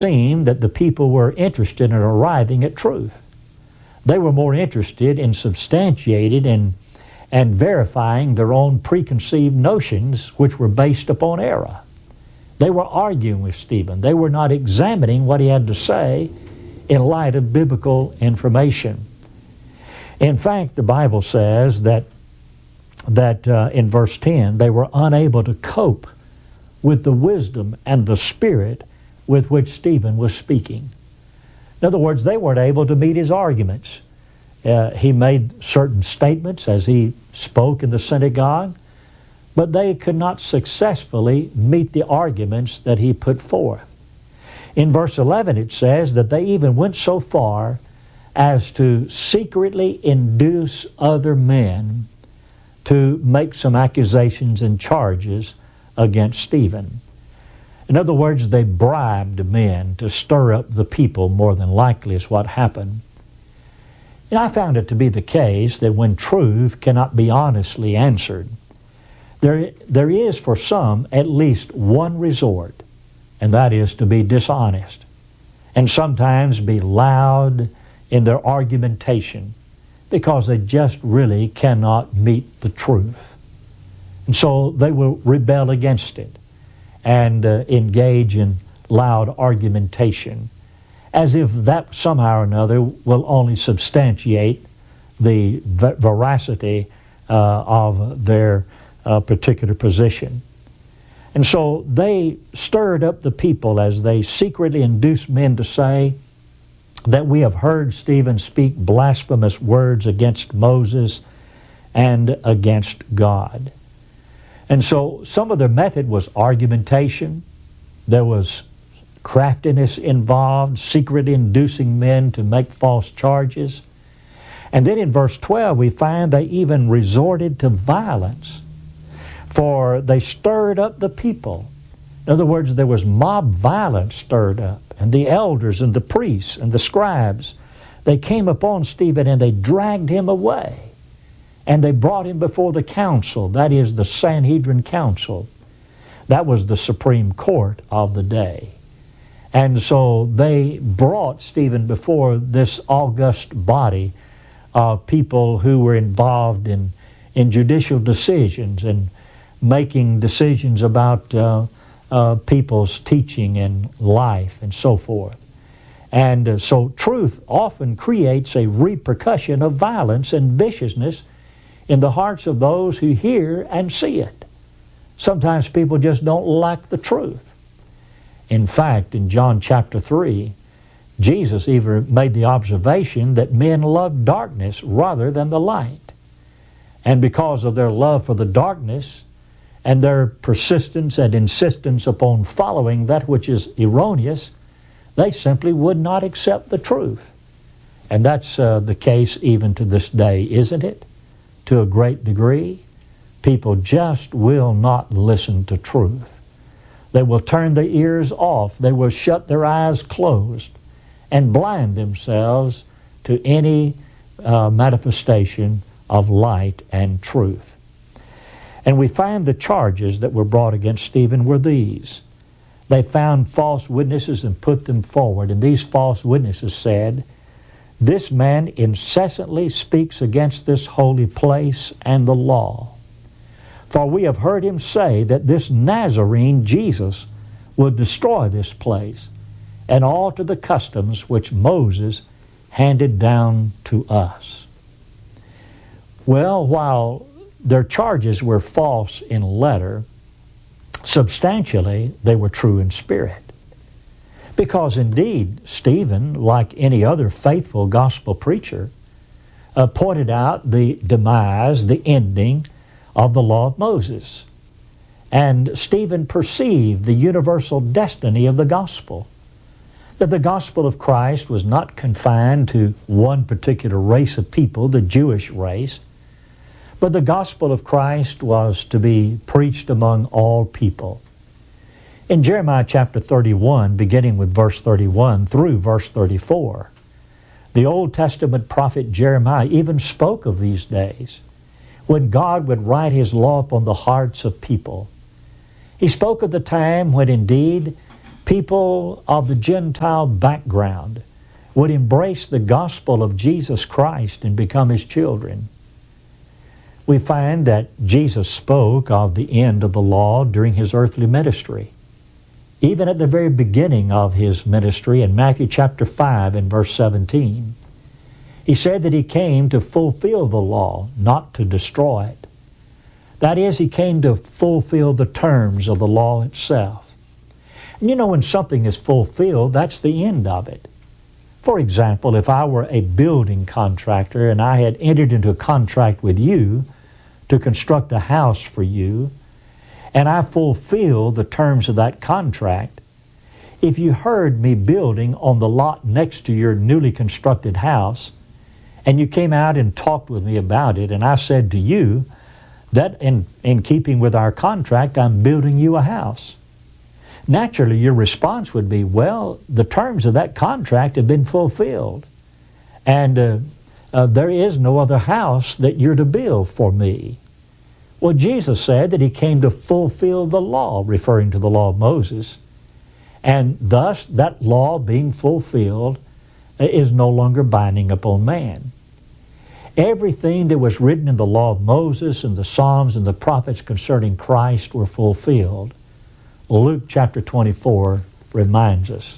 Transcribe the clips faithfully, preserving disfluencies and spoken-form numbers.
seemed that the people were interested in arriving at truth. They were more interested in substantiating and, and verifying their own preconceived notions, which were based upon error. They were arguing with Stephen. They were not examining what he had to say in light of biblical information. In fact, the Bible says that, that uh, in verse ten, they were unable to cope with the wisdom and the spirit with which Stephen was speaking. In other words, they weren't able to meet his arguments. Uh, he made certain statements as he spoke in the synagogue, but they could not successfully meet the arguments that he put forth. In verse eleven it says that they even went so far as to secretly induce other men to make some accusations and charges against Stephen. In other words, they bribed men to stir up the people, more than likely is what happened. And I found it to be the case that when truth cannot be honestly answered, there, there is for some at least one resort, and that is to be dishonest, and sometimes be loud in their argumentation because they just really cannot meet the truth. And so they will rebel against it and uh, engage in loud argumentation, as if that somehow or another will only substantiate the ver- veracity uh, of their uh, particular position. And so they stirred up the people as they secretly induced men to say that we have heard Stephen speak blasphemous words against Moses and against God. And so some of their method was argumentation. There was craftiness involved, secretly inducing men to make false charges. And then in verse twelve we find they even resorted to violence, for they stirred up the people. In other words, there was mob violence stirred up, and the elders and the priests and the scribes, they came upon Stephen and they dragged him away. And they brought him before the council, that is the Sanhedrin council. That was the supreme court of the day. And so they brought Stephen before this august body of people who were involved in, in judicial decisions and making decisions about uh, uh, people's teaching and life and so forth. And uh, so truth often creates a repercussion of violence and viciousness in the hearts of those who hear and see it. Sometimes people just don't like the truth. In fact, in John chapter three, Jesus even made the observation that men love darkness rather than the light. And because of their love for the darkness and their persistence and insistence upon following that which is erroneous, they simply would not accept the truth. And that's uh, the case even to this day, isn't it? To a great degree, people just will not listen to truth. They will turn their ears off. They will shut their eyes closed and blind themselves to any uh, manifestation of light and truth. And we find the charges that were brought against Stephen were these. They found false witnesses and put them forward. And these false witnesses said, "This man incessantly speaks against this holy place and the law. For we have heard him say that this Nazarene Jesus will destroy this place and alter the customs which Moses handed down to us." Well, while their charges were false in letter, substantially they were true in spirit. Because indeed, Stephen, like any other faithful gospel preacher, uh, pointed out the demise, the ending of the law of Moses. And Stephen perceived the universal destiny of the gospel, that the gospel of Christ was not confined to one particular race of people, the Jewish race, but the gospel of Christ was to be preached among all people. In Jeremiah chapter thirty-one, beginning with verse thirty-one through verse thirty-four, the Old Testament prophet Jeremiah even spoke of these days when God would write His law upon the hearts of people. He spoke of the time when indeed people of the Gentile background would embrace the gospel of Jesus Christ and become His children. We find that Jesus spoke of the end of the law during His earthly ministry. Even at the very beginning of His ministry in Matthew chapter five and verse seventeen, He said that He came to fulfill the law, not to destroy it. That is, He came to fulfill the terms of the law itself. And you know, when something is fulfilled, that's the end of it. For example, if I were a building contractor and I had entered into a contract with you to construct a house for you, and I fulfilled the terms of that contract, if you heard me building on the lot next to your newly constructed house, and you came out and talked with me about it, and I said to you that in, in keeping with our contract, I'm building you a house, naturally your response would be, well, the terms of that contract have been fulfilled, and uh, uh, there is no other house that you're to build for me. Well, Jesus said that He came to fulfill the law, referring to the law of Moses, and thus that law being fulfilled is no longer binding upon man. Everything that was written in the law of Moses and the Psalms and the prophets concerning Christ were fulfilled. Luke chapter twenty-four reminds us.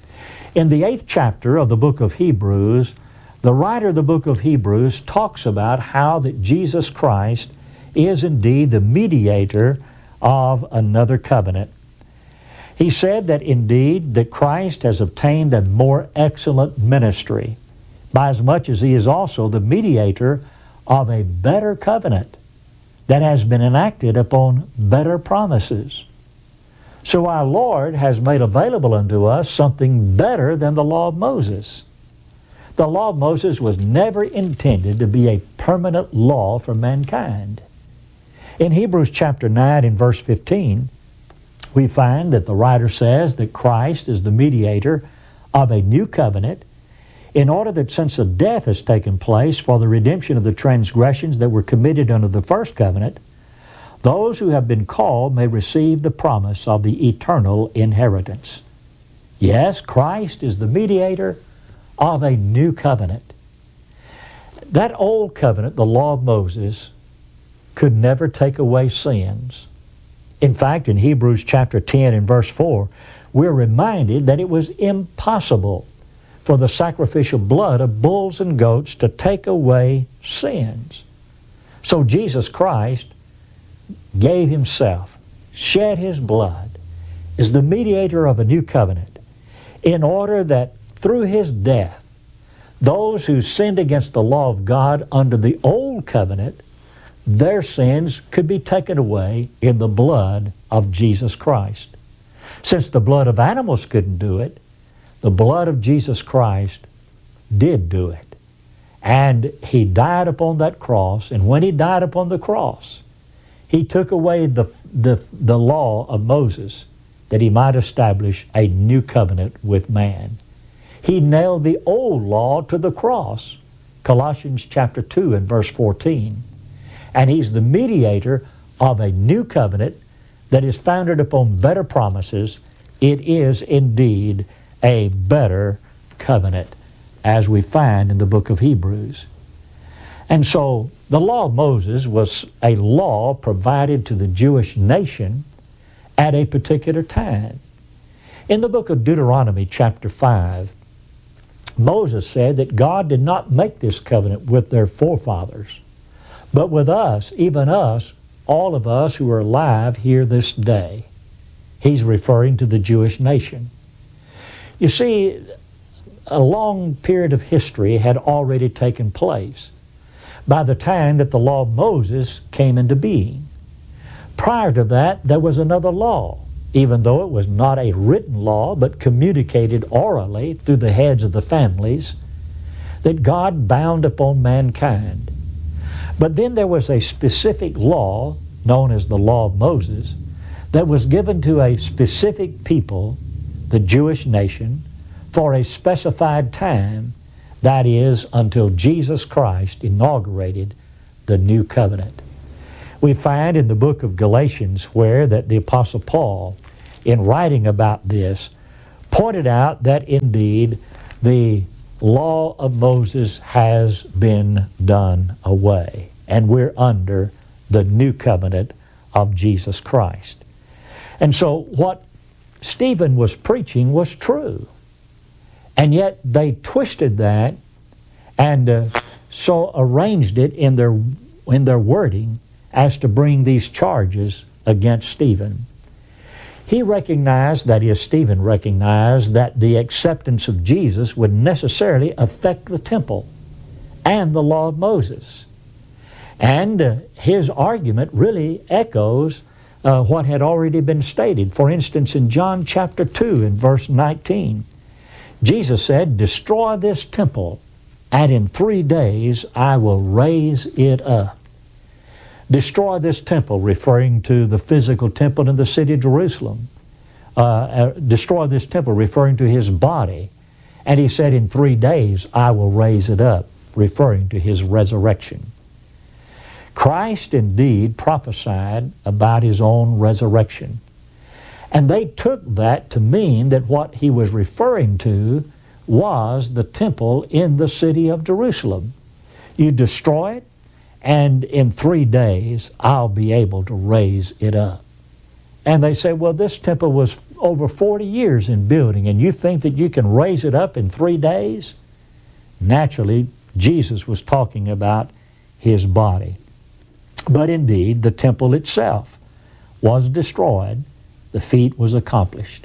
In the eighth chapter of the book of Hebrews, the writer of the book of Hebrews talks about how that Jesus Christ is indeed the mediator of another covenant. He said that indeed that Christ has obtained a more excellent ministry, by as much as He is also the mediator of a better covenant that has been enacted upon better promises. So our Lord has made available unto us something better than the law of Moses. The law of Moses was never intended to be a permanent law for mankind. In Hebrews chapter nine and verse fifteen, we find that the writer says that Christ is the mediator of a new covenant, in order that since a death has taken place for the redemption of the transgressions that were committed under the first covenant, those who have been called may receive the promise of the eternal inheritance. Yes, Christ is the mediator of a new covenant. That old covenant, the law of Moses, could never take away sins. In fact, in Hebrews chapter ten and verse four, we're reminded that it was impossible for the sacrificial blood of bulls and goats to take away sins. So Jesus Christ gave Himself, shed His blood, is the mediator of a new covenant, in order that through His death, those who sinned against the law of God under the old covenant, their sins could be taken away in the blood of Jesus Christ. Since the blood of animals couldn't do it, the blood of Jesus Christ did do it. And He died upon that cross, and when He died upon the cross, He took away the, the, the law of Moses that He might establish a new covenant with man. He nailed the old law to the cross, Colossians chapter two and verse fourteen. And He's the mediator of a new covenant that is founded upon better promises. It is indeed a better covenant, as we find in the book of Hebrews. And so the law of Moses was a law provided to the Jewish nation at a particular time. In the book of Deuteronomy chapter five, Moses said that God did not make this covenant with their forefathers, but with us, even us, all of us who are alive here this day. He's referring to the Jewish nation. You see, a long period of history had already taken place by the time that the law of Moses came into being. Prior to that, there was another law, even though it was not a written law, but communicated orally through the heads of the families, that God bound upon mankind. But then there was a specific law, known as the law of Moses, that was given to a specific people, the Jewish nation, for a specified time, that is, until Jesus Christ inaugurated the new covenant. We find in the book of Galatians where that the Apostle Paul in writing about this, pointed out that indeed the law of Moses has been done away, and we're under the new covenant of Jesus Christ. And so what Stephen was preaching was true, and yet they twisted that and uh, so arranged it in their in their wording as to bring these charges against Stephen. He recognized, that is, Stephen recognized, that the acceptance of Jesus would necessarily affect the temple and the law of Moses. And uh, his argument really echoes uh, what had already been stated. For instance, in John chapter two, in verse nineteen, Jesus said, "Destroy this temple, and in three days I will raise it up." Destroy this temple, referring to the physical temple in the city of Jerusalem. Uh, uh, destroy this temple, referring to his body. And he said, in three days I will raise it up, referring to his resurrection. Christ indeed prophesied about his own resurrection. And they took that to mean that what he was referring to was the temple in the city of Jerusalem. You destroy it, and in three days I'll be able to raise it up. And they say, well, this temple was over forty years in building, and you think that you can raise it up in three days? Naturally, Jesus was talking about his body. But indeed, the temple itself was destroyed. The feat was accomplished.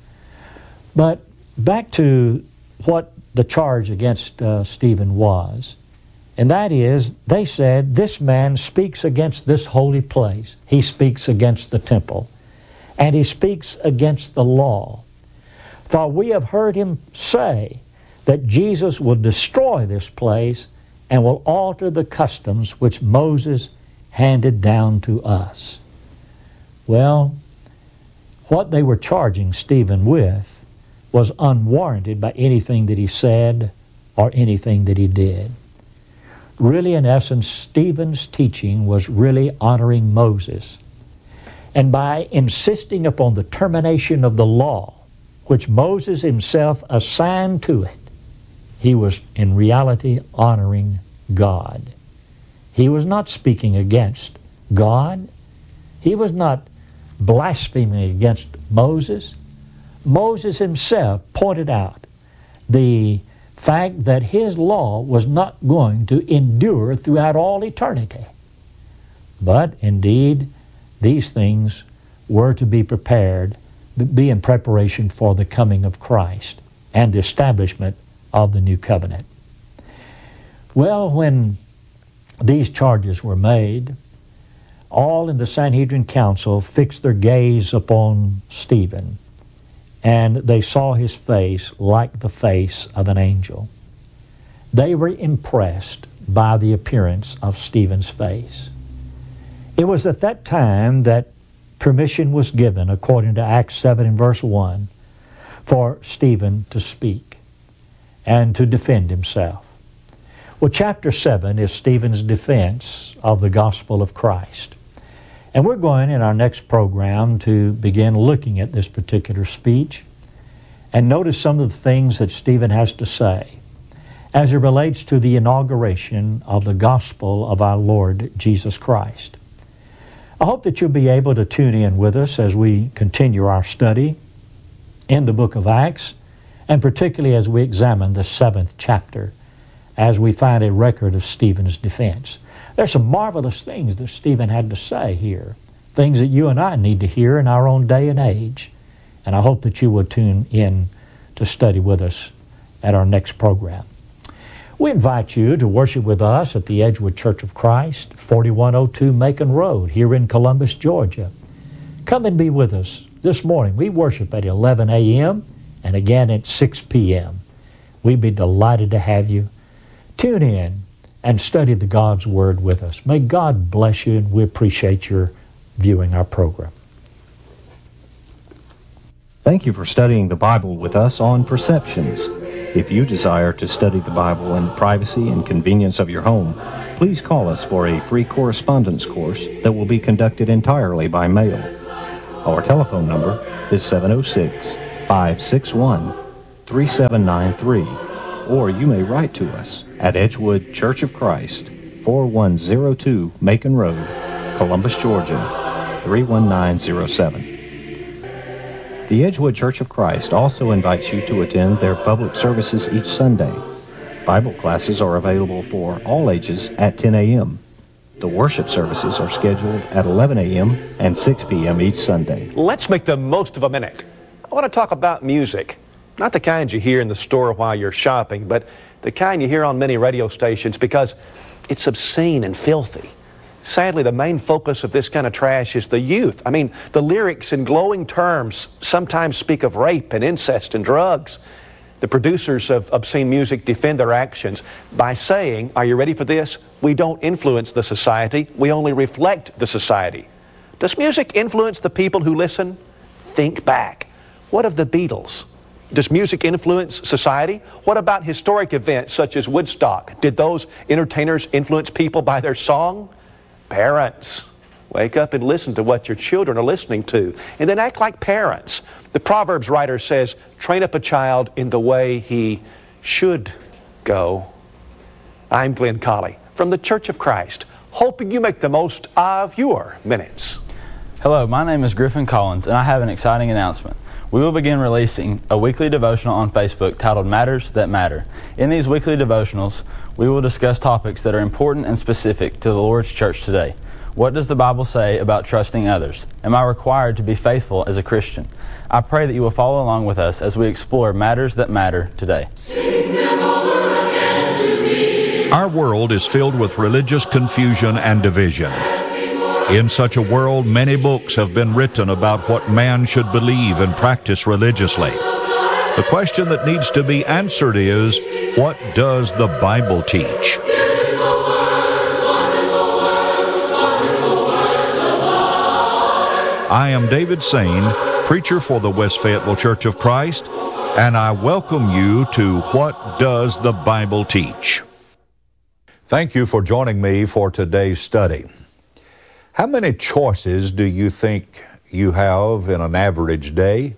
But back to what the charge against uh, Stephen was. And that is, they said, this man speaks against this holy place. He speaks against the temple. And he speaks against the law. For we have heard him say that Jesus will destroy this place and will alter the customs which Moses handed down to us. Well, what they were charging Stephen with was unwarranted by anything that he said or anything that he did. Really, in essence, Stephen's teaching was really honoring Moses. And by insisting upon the termination of the law, which Moses himself assigned to it, he was in reality honoring God. He was not speaking against God. He was not blaspheming against Moses. Moses himself pointed out the fact that his law was not going to endure throughout all eternity. But indeed, these things were to be prepared, be in preparation for the coming of Christ and the establishment of the new covenant. Well, when these charges were made, all in the Sanhedrin council fixed their gaze upon Stephen, and they saw his face like the face of an angel. They were impressed by the appearance of Stephen's face. It was at that time that permission was given, according to Acts seven and verse one, for Stephen to speak and to defend himself. Well, chapter seven is Stephen's defense of the gospel of Christ. And we're going in our next program to begin looking at this particular speech and notice some of the things that Stephen has to say as it relates to the inauguration of the gospel of our Lord Jesus Christ. I hope that you'll be able to tune in with us as we continue our study in the book of Acts, and particularly as we examine the seventh chapter, as we find a record of Stephen's defense. There's some marvelous things that Stephen had to say here, things that you and I need to hear in our own day and age. And I hope that you will tune in to study with us at our next program. We invite you to worship with us at the Edgewood Church of Christ, forty-one oh two Macon Road, here in Columbus, Georgia. Come and be with us this morning. We worship at eleven a.m. and again at six p.m. We'd be delighted to have you. Tune in and study the God's Word with us. May God bless you, and we appreciate your viewing our program. Thank you for studying the Bible with us on Perceptions. If you desire to study the Bible in the privacy and convenience of your home, please call us for a free correspondence course that will be conducted entirely by mail. Our telephone number is seven oh six, five six one, three seven nine three, or you may write to us at Edgewood Church of Christ, four one zero two Macon Road, Columbus, Georgia, three one nine zero seven. The Edgewood Church of Christ also invites you to attend their public services each Sunday. Bible classes are available for all ages at ten a.m. The worship services are scheduled at eleven a.m. and six p.m. each Sunday. Let's make the most of a minute. I want to talk about music. Not the kind you hear in the store while you're shopping, but the kind you hear on many radio stations, because it's obscene and filthy. Sadly, the main focus of this kind of trash is the youth. I mean, the lyrics in glowing terms sometimes speak of rape and incest and drugs. The producers of obscene music defend their actions by saying, are you ready for this? We don't influence the society, we only reflect the society. Does music influence the people who listen? Think back. What of the Beatles? Does music influence society? What about historic events such as Woodstock? Did those entertainers influence people by their song? Parents, wake up and listen to what your children are listening to, and then act like parents. The Proverbs writer says, train up a child in the way he should go. I'm Glenn Colley from the Church of Christ, hoping you make the most of your minutes. Hello, my name is Griffin Collins, and I have an exciting announcement. We will begin releasing a weekly devotional on Facebook titled Matters That Matter. In these weekly devotionals, we will discuss topics that are important and specific to the Lord's church today. What does the Bible say about trusting others? Am I required to be faithful as a Christian? I pray that you will follow along with us as we explore matters that matter today. Sing them over again to me. Our world is filled with religious confusion and division. In such a world, many books have been written about what man should believe and practice religiously. The question that needs to be answered is, what does the Bible teach? I am David Sane, preacher for the West Fayetteville Church of Christ, and I welcome you to What Does the Bible Teach? Thank you for joining me for today's study. How many choices do you think you have in an average day?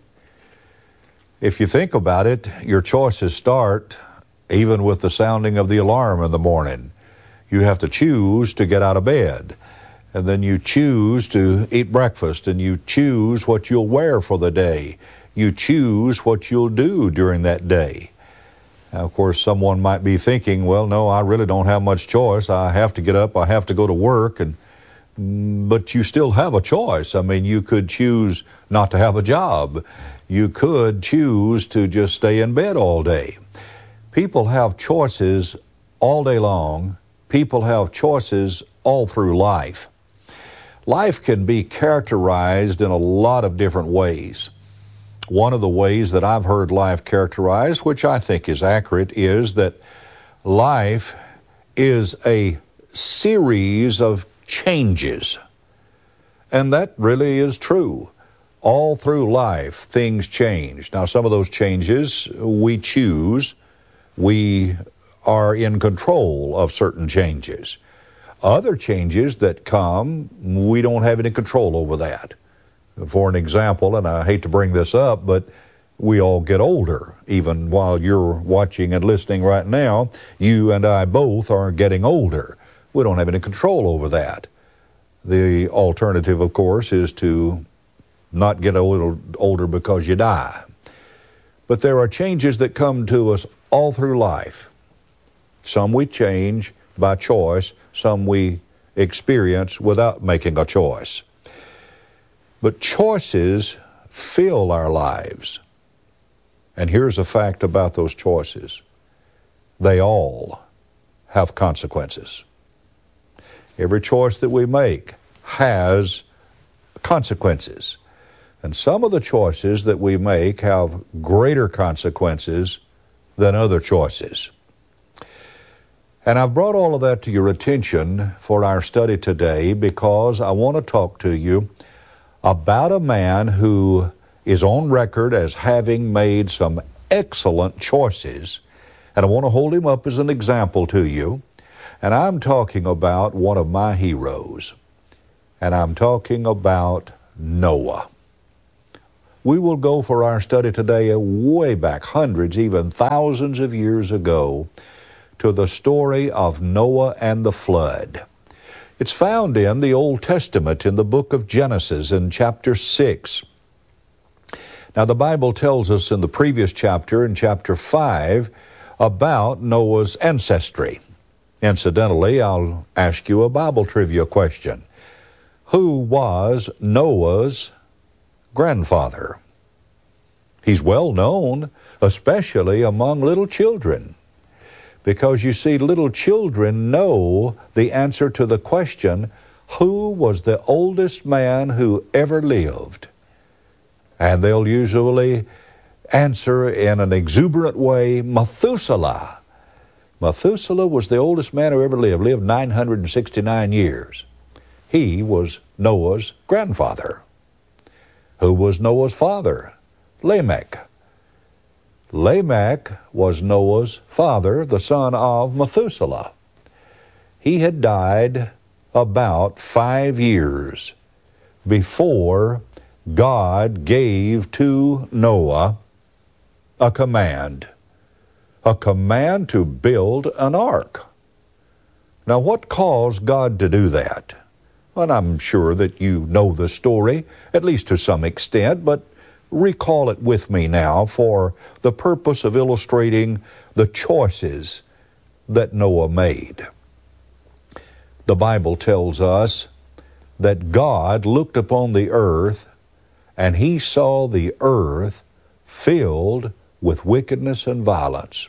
If you think about it, your choices start even with the sounding of the alarm in the morning. You have to choose to get out of bed, and then you choose to eat breakfast, and you choose what you'll wear for the day. You choose what you'll do during that day. Now, of course, someone might be thinking, well, no, I really don't have much choice. I have to get up, I have to go to work, and but you still have a choice. I mean, you could choose not to have a job. You could choose to just stay in bed all day. People have choices all day long. People have choices all through life. Life can be characterized in a lot of different ways. One of the ways that I've heard life characterized, which I think is accurate, is that life is a series of changes. And that really is true. All through life, things change. Now, some of those changes we choose. We are in control of certain changes. Other changes that come, we don't have any control over that. For an example, and I hate to bring this up, but we all get older. Even while you're watching and listening right now, you and I both are getting older. We don't have any control over that. The alternative, of course, is to not get a little older because you die. But there are changes that come to us all through life. Some we change by choice, some we experience without making a choice. But choices fill our lives. And here's a fact about those choices. They all have consequences. Every choice that we make has consequences. And some of the choices that we make have greater consequences than other choices. And I've brought all of that to your attention for our study today because I want to talk to you about a man who is on record as having made some excellent choices. And I want to hold him up as an example to you. And I'm talking about one of my heroes. And I'm talking about Noah. We will go for our study today way back, hundreds, even thousands of years ago, to the story of Noah and the flood. It's found in the Old Testament in the book of Genesis in chapter six. Now, the Bible tells us in the previous chapter, in chapter five, about Noah's ancestry. Incidentally, I'll ask you a Bible trivia question. Who was Noah's grandfather? He's well known, especially among little children, because you see, little children know the answer to the question, who was the oldest man who ever lived? And they'll usually answer in an exuberant way, Methuselah. Methuselah was the oldest man who ever lived, lived nine hundred sixty-nine years. He was Noah's grandfather. Who was Noah's father? Lamech. Lamech was Noah's father, the son of Methuselah. He had died about five years before God gave to Noah a command, a command to build an ark. Now, what caused God to do that? And I'm sure that you know the story, at least to some extent, but recall it with me now for the purpose of illustrating the choices that Noah made. The Bible tells us that God looked upon the earth and He saw the earth filled with wickedness and violence.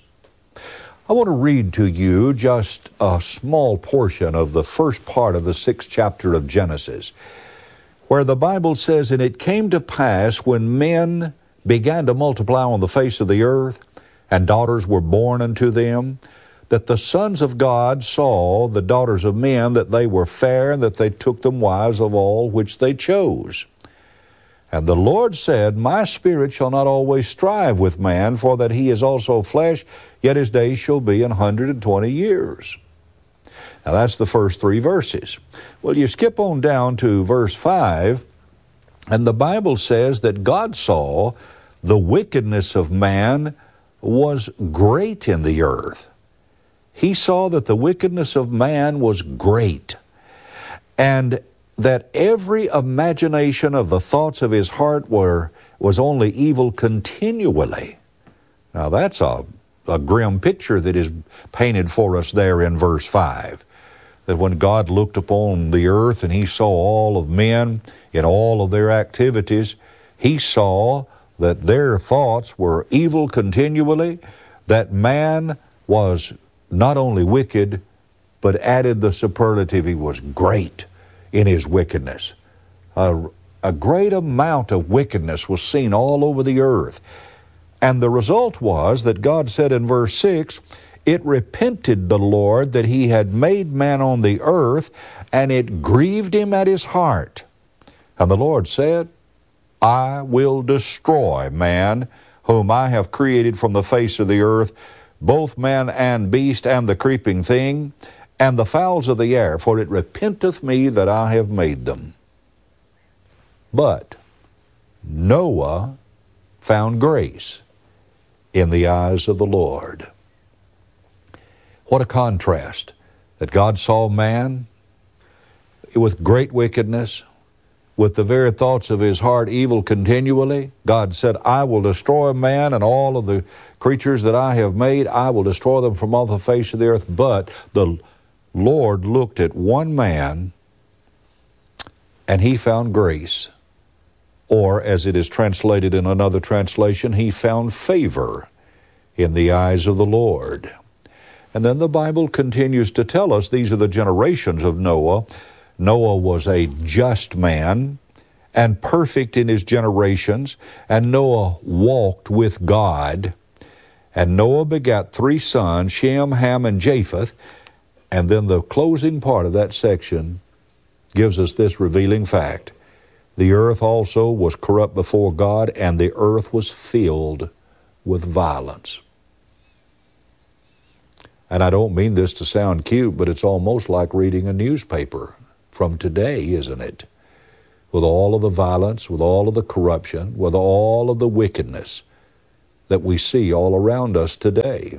I want to read to you just a small portion of the first part of the sixth chapter of Genesis, where the Bible says, "And it came to pass when men began to multiply on the face of the earth, and daughters were born unto them, that the sons of God saw the daughters of men, that they were fair, and that they took them wives of all which they chose. And the Lord said, My spirit shall not always strive with man, for that he is also flesh, yet his days shall be an hundred and twenty years." Now that's the first three verses. Well, you skip on down to verse five, and the Bible says that God saw the wickedness of man was great in the earth. He saw that the wickedness of man was great, and that every imagination of the thoughts of his heart were was only evil continually. Now that's a, a grim picture that is painted for us there in verse five. That when God looked upon the earth and He saw all of men in all of their activities, He saw that their thoughts were evil continually, that man was not only wicked, but added the superlative, he was great in his wickedness. A, a great amount of wickedness was seen all over the earth. And the result was that God said in verse six, "It repented the Lord that He had made man on the earth, and it grieved Him at His heart. And the Lord said, I will destroy man, whom I have created from the face of the earth, both man and beast, and the creeping thing, and the fowls of the air, for it repenteth me that I have made them." But Noah found grace in the eyes of the Lord. What a contrast, that God saw man with great wickedness, with the very thoughts of his heart evil continually. God said, I will destroy man and all of the creatures that I have made. I will destroy them from off the face of the earth. But the Lord looked at one man and He found grace. Or, as it is translated in another translation, He found favor in the eyes of the Lord. And then the Bible continues to tell us these are the generations of Noah. Noah was a just man and perfect in his generations, and Noah walked with God. And Noah begat three sons, Shem, Ham, and Japheth. And then the closing part of that section gives us this revealing fact. The earth also was corrupt before God, and the earth was filled with violence. And I don't mean this to sound cute, but it's almost like reading a newspaper from today, isn't it? with all of the violence, with all of the corruption, with all of the wickedness that we see all around us today.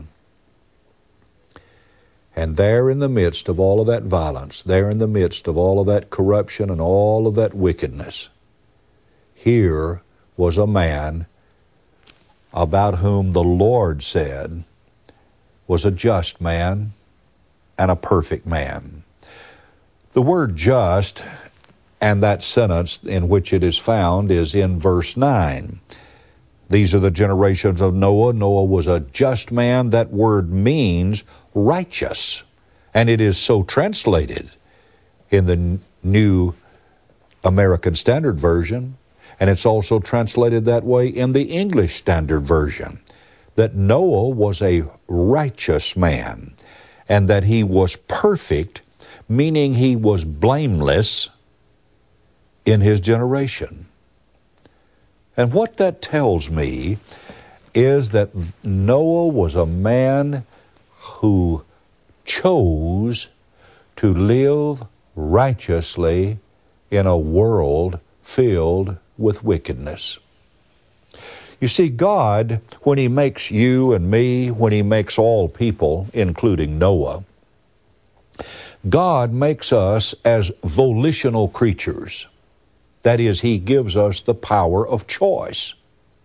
And there in the midst of all of that violence, there in the midst of all of that corruption and all of that wickedness, here was a man about whom the Lord said was a just man and a perfect man. The word just and that sentence in which it is found is in verse nine. These are the generations of Noah. Noah was a just man. That word means righteous, and it is so translated in the New American Standard Version, and it's also translated that way in the English Standard Version, that Noah was a righteous man, and that he was perfect, meaning he was blameless in his generation. And what that tells me is that Noah was a man who chose to live righteously in a world filled with wickedness. You see, God, when He makes you and me, when He makes all people, including Noah, God makes us as volitional creatures. That is, He gives us the power of choice.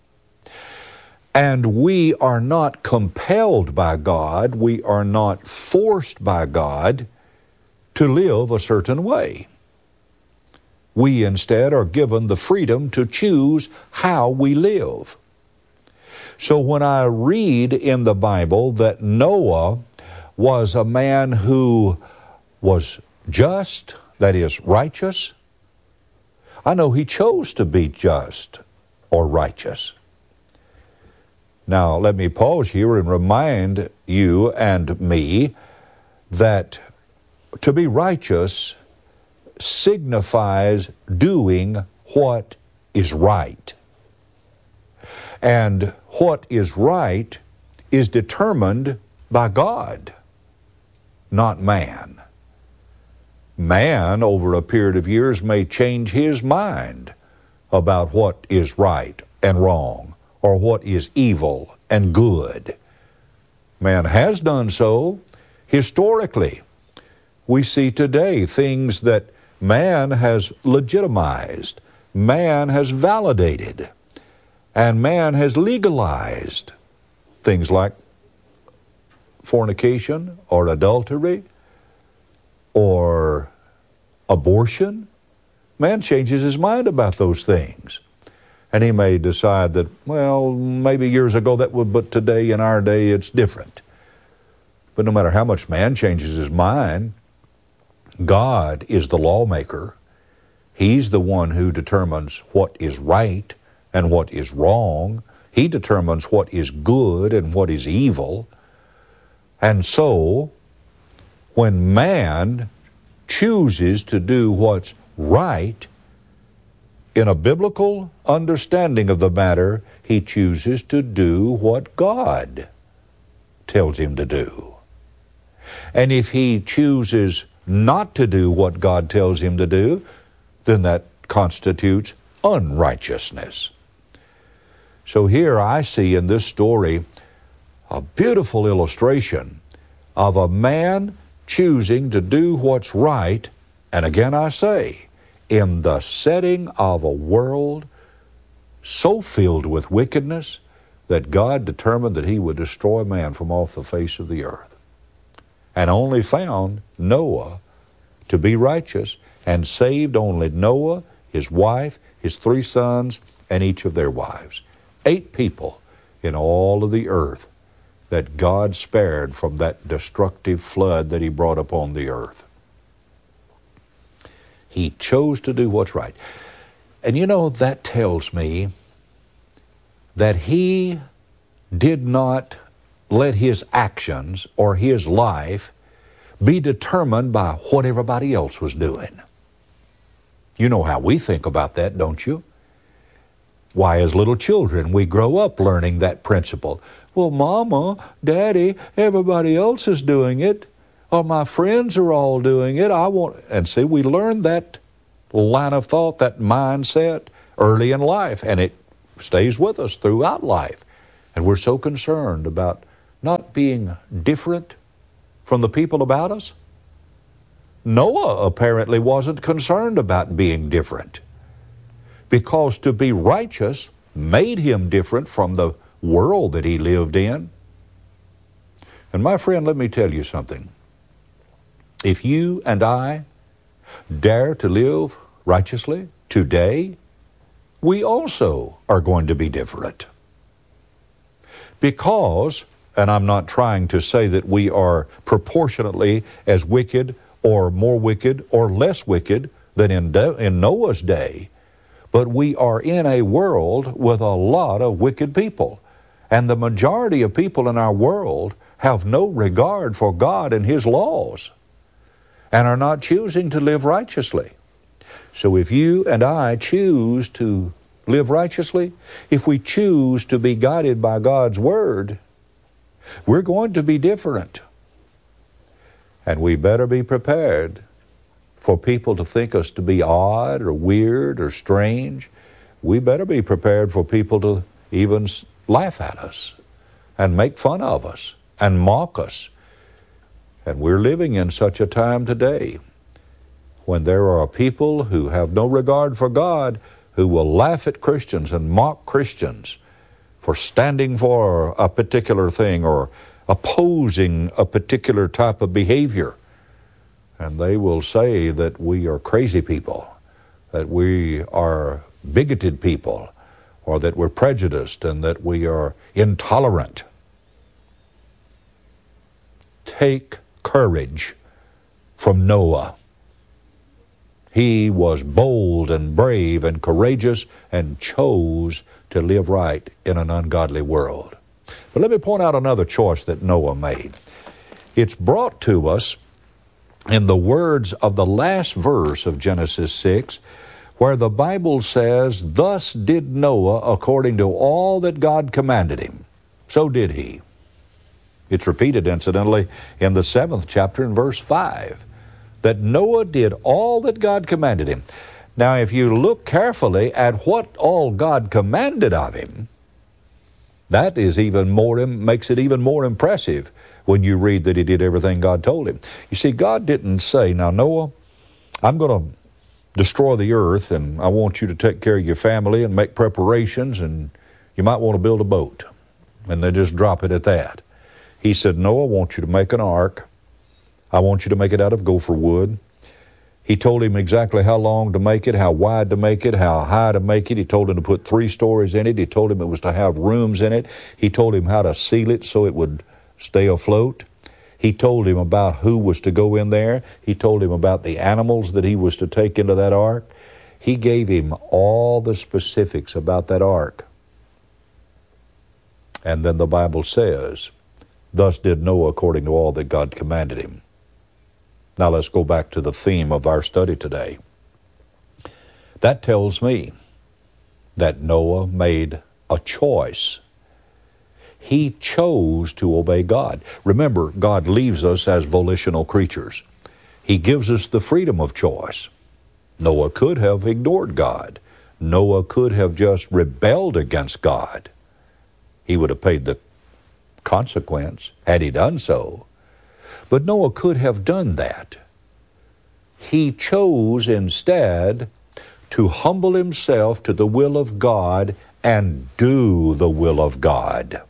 And we are not compelled by God, we are not forced by God to live a certain way. We instead are given the freedom to choose how we live. So when I read in the Bible that Noah was a man who was just, that is, righteous, I know he chose to be just or righteous. Now, let me pause here and remind you and me that to be righteous signifies doing what is right. And what is right is determined by God, not man. Man, over a period of years, may change his mind about what is right and wrong, or what is evil and good. Man has done so historically. We see today things that man has legitimized, man has validated, and man has legalized. Things like fornication or adultery or abortion. Man changes his mind about those things. And he may decide that, well, maybe years ago that would, but today in our day it's different. But no matter how much man changes his mind, God is the lawmaker. He's the one who determines what is right and what is wrong. He determines what is good and what is evil. And so, when man chooses to do what's right, in a biblical understanding of the matter, he chooses to do what God tells him to do. And if he chooses not to do what God tells him to do, then that constitutes unrighteousness. So here I see in this story a beautiful illustration of a man choosing to do what's right, and again I say, in the setting of a world so filled with wickedness that God determined that He would destroy man from off the face of the earth, and only found Noah to be righteous, and saved only Noah, his wife, his three sons, and each of their wives. Eight people in all of the earth that God spared from that destructive flood that He brought upon the earth. He chose to do what's right. And you know, that tells me that he did not let his actions or his life be determined by what everybody else was doing. You know how we think about that, don't you? Why, as little children, we grow up learning that principle. Well, Mama, Daddy, everybody else is doing it. Or my friends are all doing it. I want, and see, we learn that line of thought, that mindset early in life, and it stays with us throughout life. And we're so concerned about not being different from the people about us. Noah apparently wasn't concerned about being different, because to be righteous made him different from the world that he lived in. And my friend, let me tell you something. If you and I dare to live righteously today, we also are going to be different. Because, and I'm not trying to say that we are proportionately as wicked or more wicked or less wicked than in, De- in Noah's day, but we are in a world with a lot of wicked people. And the majority of people in our world have no regard for God and His laws and are not choosing to live righteously. So if you and I choose to live righteously, if we choose to be guided by God's Word, we're going to be different. And we better be prepared for people to think us to be odd or weird or strange. We better be prepared for people to even laugh at us and make fun of us and mock us. And we're living in such a time today when there are people who have no regard for God who will laugh at Christians and mock Christians for standing for a particular thing or opposing a particular type of behavior. And they will say that we are crazy people, that we are bigoted people, or that we're prejudiced and that we are intolerant. Take courage from Noah. He was bold and brave and courageous and chose to live right in an ungodly world. But let me point out another choice that Noah made. It's brought to us in the words of the last verse of Genesis six, where the Bible says, "Thus did Noah according to all that God commanded him, so did he." It's repeated, incidentally, in the seventh chapter in verse five, that Noah did all that God commanded him. Now, if you look carefully at what all God commanded of him, that is even more, makes it even more impressive when you read that he did everything God told him. You see, God didn't say, "Now, Noah, I'm going to destroy the earth, and I want you to take care of your family and make preparations, and you might want to build a boat." And they just drop it at that. He said, "Noah, I want you to make an ark. I want you to make it out of gopher wood." He told him exactly how long to make it, how wide to make it, how high to make it. He told him to put three stories in it. He told him it was to have rooms in it. He told him how to seal it so it would stay afloat. He told him about who was to go in there. He told him about the animals that he was to take into that ark. He gave him all the specifics about that ark. And then the Bible says, "Thus did Noah according to all that God commanded him." Now let's go back to the theme of our study today. That tells me that Noah made a choice. He chose to obey God. Remember, God leaves us as volitional creatures. He gives us the freedom of choice. Noah could have ignored God. Noah could have just rebelled against God. He would have paid the consequence had he done so. But Noah could have done that. He chose instead to humble himself to the will of God and do the will of God.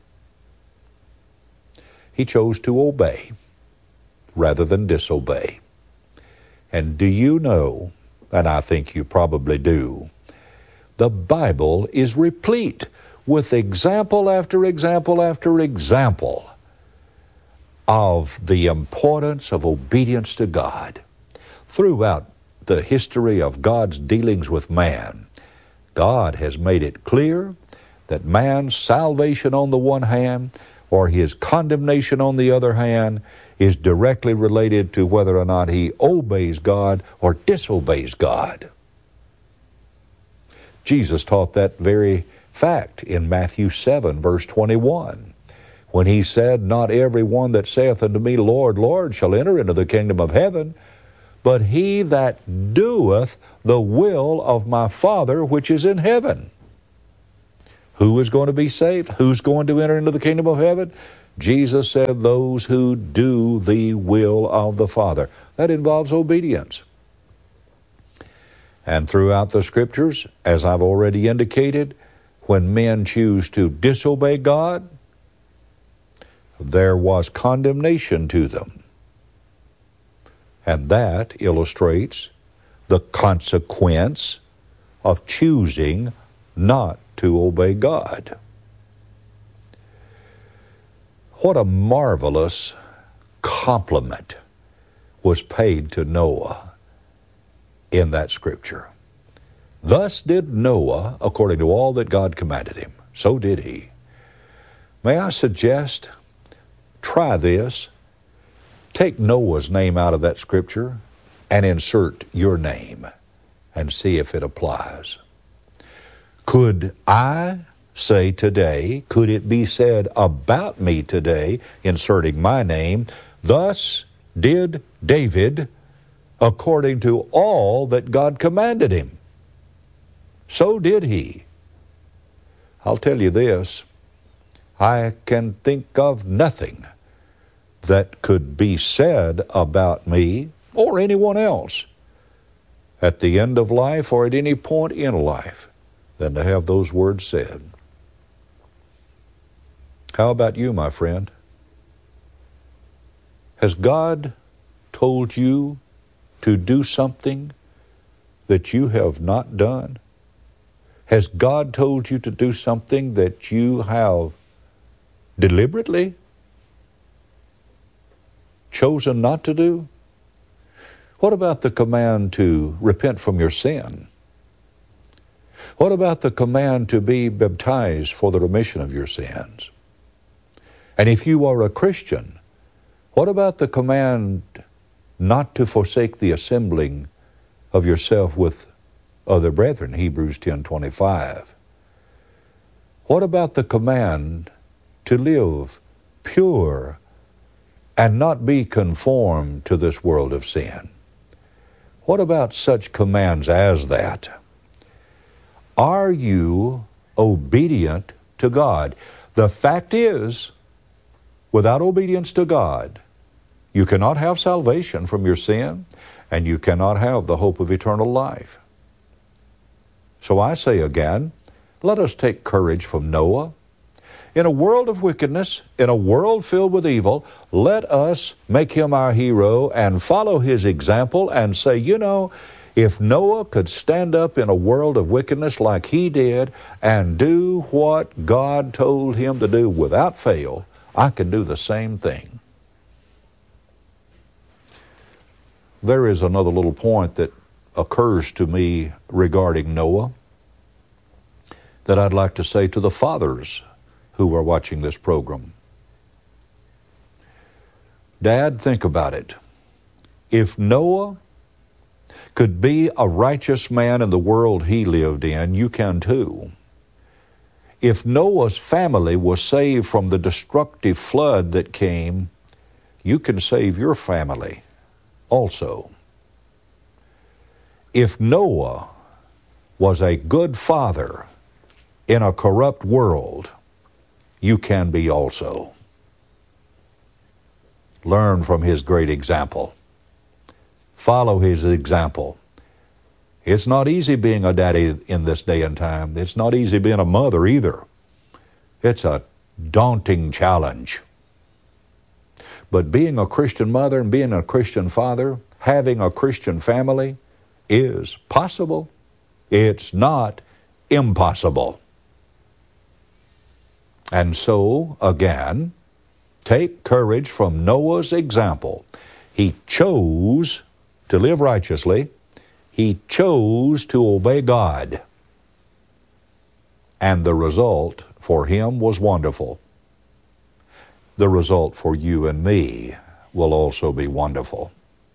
He chose to obey rather than disobey. And do you know, and I think you probably do, the Bible is replete with example after example after example of the importance of obedience to God. Throughout the history of God's dealings with man, God has made it clear that man's salvation on the one hand or his condemnation on the other hand is directly related to whether or not he obeys God or disobeys God. Jesus taught that very fact in Matthew seven, verse twenty-one. When he said, "Not every one that saith unto me, Lord, Lord, shall enter into the kingdom of heaven, but he that doeth the will of my Father which is in heaven. Who is going to be saved? Who's going to enter into the kingdom of heaven? Jesus said, those who do the will of the Father. That involves obedience. And throughout the Scriptures, as I've already indicated, when men choose to disobey God, there was condemnation to them. And that illustrates the consequence of choosing not to obey God. What a marvelous compliment was paid to Noah in that Scripture. Thus did Noah, according to all that God commanded him. So did he. May I suggest, try this. Take Noah's name out of that Scripture and insert your name and see if it applies. Could I say today, could it be said about me today, inserting my name, thus did David according to all that God commanded him? So did he. I'll tell you this, I can think of nothing that could be said about me or anyone else at the end of life or at any point in life than to have those words said. How about you, my friend? Has God told you to do something that you have not done? Has God told you to do something that you have deliberately chosen not to do? What about the command to repent from your sin? What about the command to be baptized for the remission of your sins? And if you are a Christian, what about the command not to forsake the assembling of yourself with other brethren, Hebrews ten twenty-five? What about the command to live pure and not be conformed to this world of sin? What about such commands as that? Are you obedient to God? The fact is, without obedience to God, you cannot have salvation from your sin, and you cannot have the hope of eternal life. So I say again, let us take courage from Noah. In a world of wickedness, in a world filled with evil, let us make him our hero and follow his example and say, you know, if Noah could stand up in a world of wickedness like he did and do what God told him to do without fail, I can do the same thing. There is another little point that occurs to me regarding Noah that I'd like to say to the fathers who are watching this program. Dad, think about it. If Noah could be a righteous man in the world he lived in, you can too. If Noah's family was saved from the destructive flood that came, you can save your family also. If Noah was a good father in a corrupt world, you can be also. Learn from his great example. Follow his example. It's not easy being a daddy in this day and time. It's not easy being a mother either. It's a daunting challenge. But being a Christian mother and being a Christian father, having a Christian family, is possible. It's not impossible. And so, again, take courage from Noah's example. He chose to live righteously. He chose to obey God. And the result for him was wonderful. The result for you and me will also be wonderful.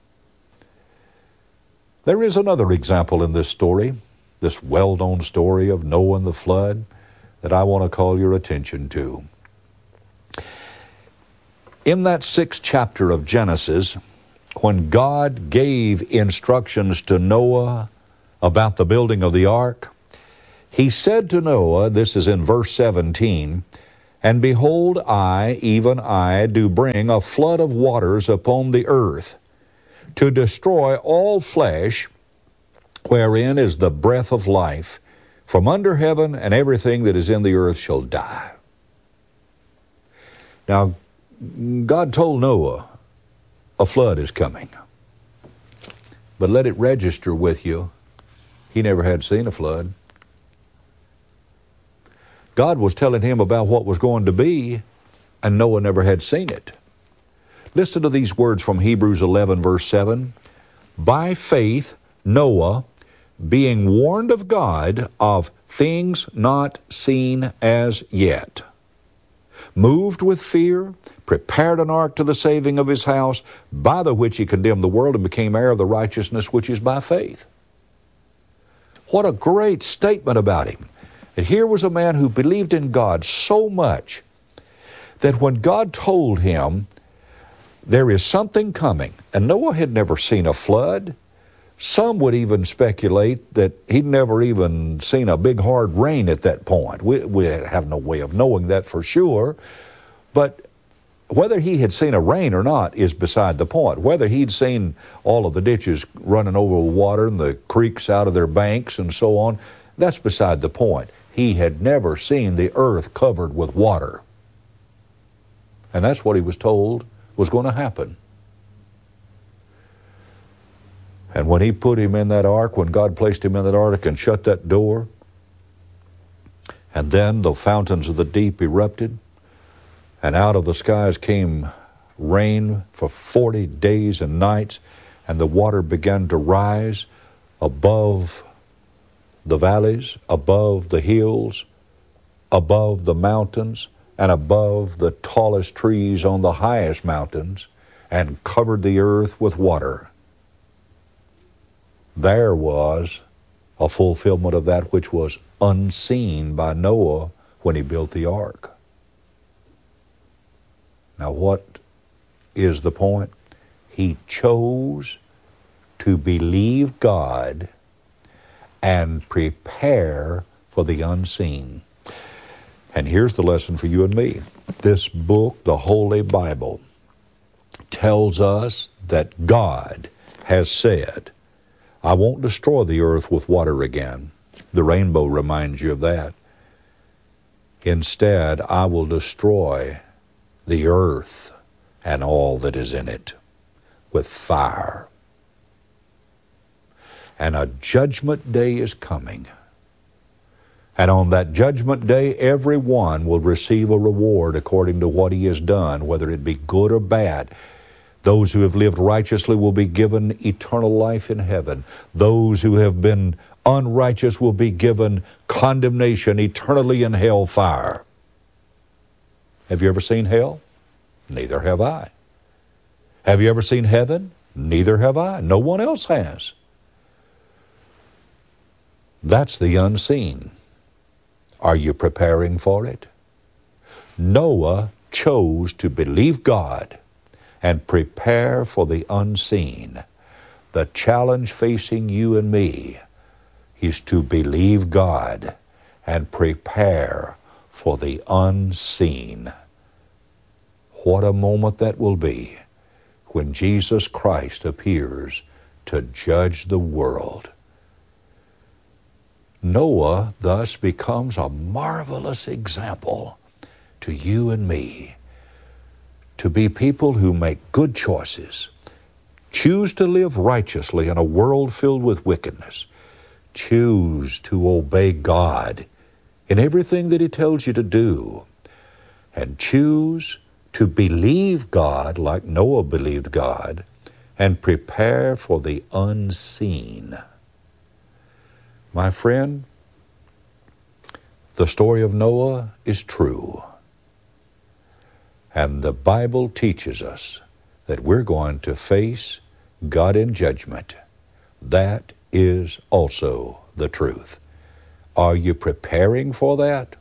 There is another example in this story, this well-known story of Noah and the flood, that I want to call your attention to. In that sixth chapter of Genesis, when God gave instructions to Noah about the building of the ark, He said to Noah, this is in verse seventeen, "And behold, I, even I, do bring a flood of waters upon the earth, to destroy all flesh, wherein is the breath of life. From under heaven and everything that is in the earth shall die." Now, God told Noah, a flood is coming. But let it register with you, he never had seen a flood. God was telling him about what was going to be, and Noah never had seen it. Listen to these words from Hebrews eleven, verse seven. "By faith, Noah, being warned of God of things not seen as yet, moved with fear, prepared an ark to the saving of his house, by the which he condemned the world and became heir of the righteousness which is by faith." What a great statement about him. And here was a man who believed in God so much that when God told him there is something coming, and Noah had never seen a flood, some would even speculate that he'd never even seen a big hard rain at that point. We, we have no way of knowing that for sure, but whether he had seen a rain or not is beside the point. Whether he'd seen all of the ditches running over with water and the creeks out of their banks and so on, that's beside the point. He had never seen the earth covered with water. And that's what he was told was going to happen. And when he put him in that ark, when God placed him in that ark and shut that door, and then the fountains of the deep erupted, and out of the skies came rain for forty days and nights, and the water began to rise above the valleys, above the hills, above the mountains, and above the tallest trees on the highest mountains, and covered the earth with water. There was a fulfillment of that which was unseen by Noah when he built the ark. Now, what is the point? He chose to believe God and prepare for the unseen. And here's the lesson for you and me. This book, the Holy Bible, tells us that God has said, "I won't destroy the earth with water again." The rainbow reminds you of that. Instead, I will destroy the earth and all that is in it with fire. And a judgment day is coming. And on that judgment day, everyone will receive a reward according to what he has done, whether it be good or bad. Those who have lived righteously will be given eternal life in heaven. Those who have been unrighteous will be given condemnation eternally in hell fire. Have you ever seen hell? Neither have I. Have you ever seen heaven? Neither have I. No one else has. That's the unseen. Are you preparing for it? Noah chose to believe God and prepare for the unseen. The challenge facing you and me is to believe God and prepare for the unseen. What a moment that will be when Jesus Christ appears to judge the world. Noah thus becomes a marvelous example to you and me to be people who make good choices, choose to live righteously in a world filled with wickedness, choose to obey God in everything that He tells you to do, and choose to believe God like Noah believed God and prepare for the unseen. My friend, the story of Noah is true. And the Bible teaches us that we're going to face God in judgment. That is also the truth. Are you preparing for that?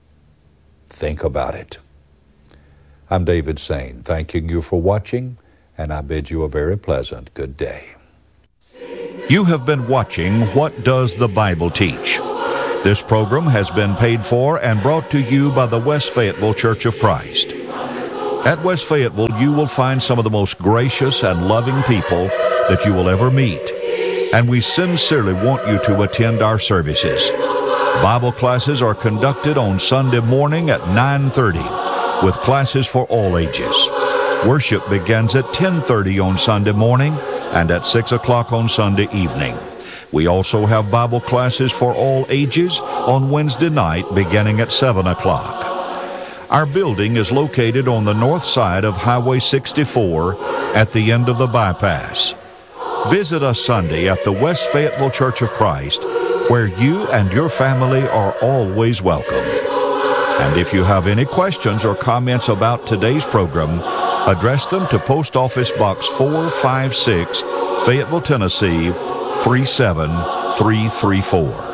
Think about it. I'm David Sain, thanking you for watching and I bid you a very pleasant good day. You have been watching What Does the Bible Teach? This program has been paid for and brought to you by the West Fayetteville Church of Christ. At West Fayetteville, you will find some of the most gracious and loving people that you will ever meet, and we sincerely want you to attend our services. Bible classes are conducted on Sunday morning at nine thirty, with classes for all ages. Worship begins at ten thirty on Sunday morning and at six o'clock on Sunday evening. We also have Bible classes for all ages on Wednesday night beginning at seven o'clock. Our building is located on the north side of Highway sixty-four at the end of the bypass. Visit us Sunday at the West Fayetteville Church of Christ, where you and your family are always welcome. And if you have any questions or comments about today's program, address them to Post Office Box four five six, Fayetteville, Tennessee, three seven three three four.